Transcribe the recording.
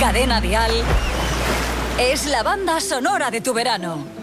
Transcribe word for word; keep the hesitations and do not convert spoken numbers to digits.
Cadena Dial es la banda sonora de tu verano.